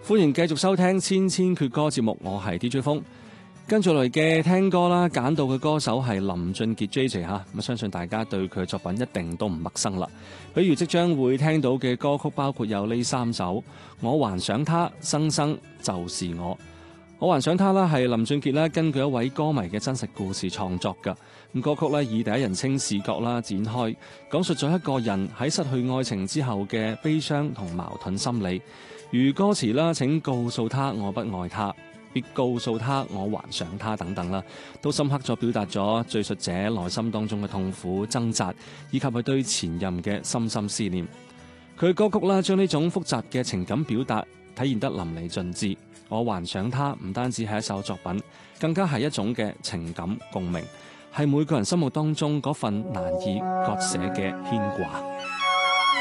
歡迎繼續收聽千千闕歌節目，我係 DJ 風。跟住嚟嘅聽歌啦，揀到嘅歌手係林俊傑 JJ 吓，咁相信大家對佢嘅作品一定都唔陌生啦。比如即將會聽到嘅歌曲包括有呢3首：我還想他、生生就是我。我還想他啦，係林俊傑啦根據一位歌迷嘅真實故事創作㗎。咁歌曲咧以第一人稱視角啦展開，講述咗一個人喺失去愛情之後嘅悲傷同矛盾心理。如歌詞啦，請告訴他我不愛他，別告訴他我還想他等等啦，都深刻咗表達咗敘述者內心當中嘅痛苦掙扎，以及佢對前任嘅深深思念。佢嘅歌曲啦，將呢種複雜嘅情感表達體現得淋漓盡致。我還想他唔單止係一首作品，更加係一種嘅情感共鳴，係每個人心目當中嗰份難以割捨嘅牽掛。